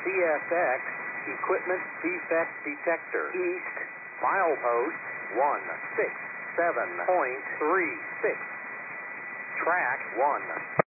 CSX Equipment Defect Detector. East, milepost 167.36. Track 1.